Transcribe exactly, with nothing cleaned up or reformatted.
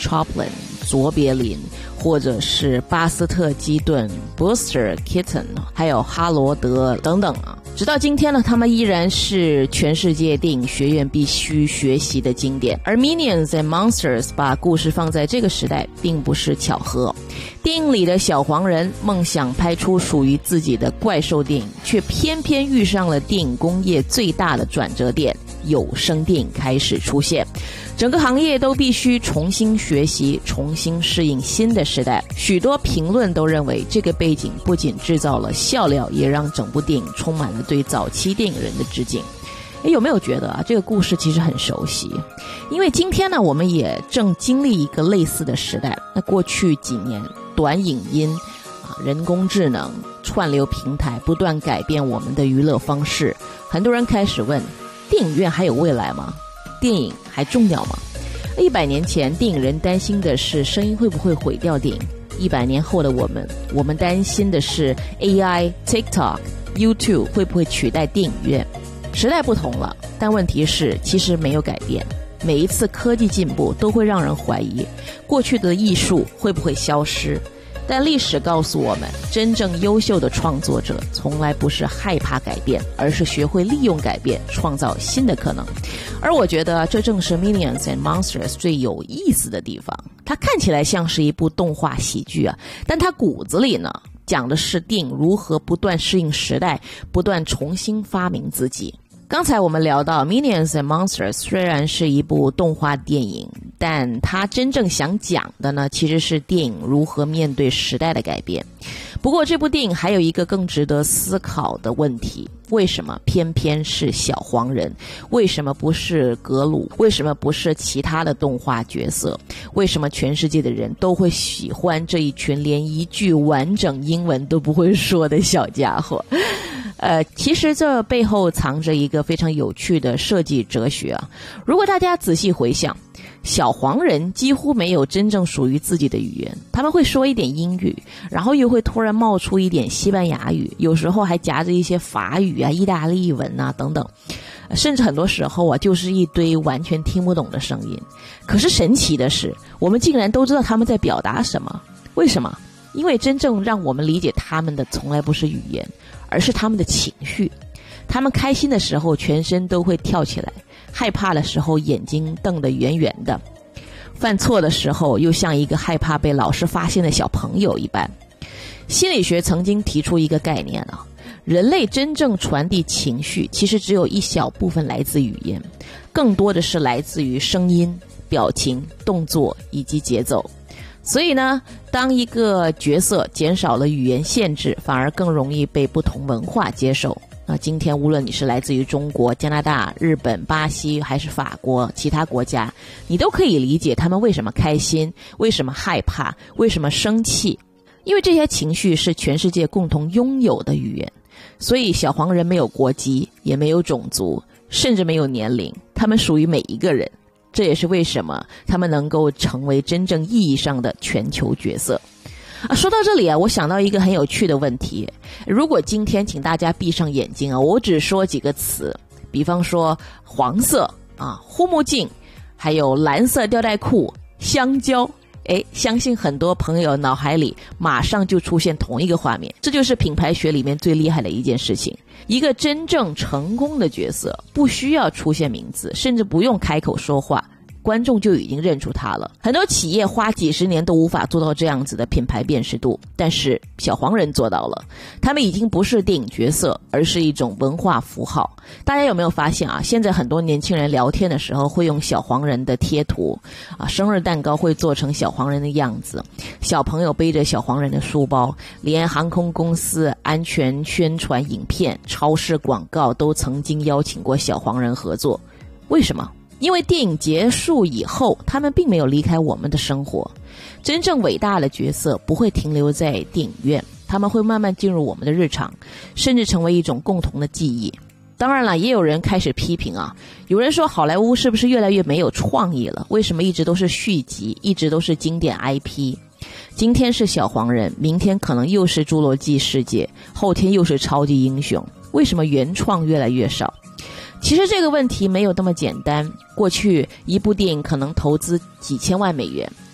Chaplin 卓别林，或者是巴斯特基顿 Buster Keaton， 还有哈罗德等等啊。直到今天呢，他们依然是全世界电影学院必须学习的经典。而 Minions and Monsters 把故事放在这个时代并不是巧合。电影里的小黄人梦想拍出属于自己的怪兽电影，却偏偏遇上了电影工业最大的转折点，有声电影开始出现。整个行业都必须重新学习，重新适应新的时代。许多评论都认为，这个背景不仅制造了笑料，也让整部电影充满了对早期电影人的致敬。诶，有没有觉得啊，这个故事其实很熟悉？因为今天呢，我们也正经历一个类似的时代。那过去几年，短影音啊、人工智能、串流平台不断改变我们的娱乐方式。很多人开始问，电影院还有未来吗？电影还重要吗？一百年前，电影人担心的是声音会不会毁掉电影。一百年后的我们，我们担心的是 A I、TikTok、YouTube 会不会取代电影院。时代不同了，但问题是其实没有改变。每一次科技进步都会让人怀疑过去的艺术会不会消失。但历史告诉我们，真正优秀的创作者从来不是害怕改变，而是学会利用改变，创造新的可能。而我觉得这正是 Minions and Monsters 最有意思的地方。它看起来像是一部动画喜剧啊，但它骨子里呢，讲的是电影如何不断适应时代，不断重新发明自己。刚才我们聊到 Minions and Monsters 虽然是一部动画电影，但它真正想讲的呢，其实是电影如何面对时代的改变。不过这部电影还有一个更值得思考的问题，为什么偏偏是小黄人？为什么不是格鲁？为什么不是其他的动画角色？为什么全世界的人都会喜欢这一群连一句完整英文都不会说的小家伙？呃，其实这背后藏着一个非常有趣的设计哲学啊。如果大家仔细回想，小黄人几乎没有真正属于自己的语言，他们会说一点英语，然后又会突然冒出一点西班牙语，有时候还夹着一些法语啊、意大利文啊等等，甚至很多时候啊，就是一堆完全听不懂的声音。可是神奇的是，我们竟然都知道他们在表达什么。为什么？因为真正让我们理解他们的从来不是语言，而是他们的情绪。他们开心的时候全身都会跳起来，害怕的时候眼睛瞪得圆圆的，犯错的时候又像一个害怕被老师发现的小朋友一般。心理学曾经提出一个概念啊，人类真正传递情绪其实只有一小部分来自语言，更多的是来自于声音、表情、动作以及节奏。所以呢，当一个角色减少了语言限制，反而更容易被不同文化接受。那今天无论你是来自于中国、加拿大、日本、巴西还是法国其他国家，你都可以理解他们为什么开心，为什么害怕，为什么生气。因为这些情绪是全世界共同拥有的语言。所以小黄人没有国籍，也没有种族，甚至没有年龄，他们属于每一个人。这也是为什么他们能够成为真正意义上的全球角色啊。说到这里啊，我想到一个很有趣的问题。如果今天请大家闭上眼睛啊，我只说几个词，比方说黄色啊、护目镜，还有蓝色吊带裤、香蕉，诶，相信很多朋友脑海里马上就出现同一个画面。这就是品牌学里面最厉害的一件事情。一个真正成功的角色不需要出现名字，甚至不用开口说话，观众就已经认出他了。很多企业花几十年都无法做到这样子的品牌辨识度，但是小黄人做到了。他们已经不是电影角色，而是一种文化符号。大家有没有发现啊？现在很多年轻人聊天的时候会用小黄人的贴图啊，生日蛋糕会做成小黄人的样子，小朋友背着小黄人的书包，连航空公司安全宣传影片、超市广告都曾经邀请过小黄人合作。为什么？因为电影结束以后，他们并没有离开我们的生活。真正伟大的角色不会停留在电影院，他们会慢慢进入我们的日常，甚至成为一种共同的记忆。当然了，也有人开始批评啊，有人说好莱坞是不是越来越没有创意了？为什么一直都是续集，一直都是经典 I P？ 今天是小黄人，明天可能又是侏罗纪世界，后天又是超级英雄，为什么原创越来越少？其实这个问题没有那么简单。过去一部电影可能投资几千万美元，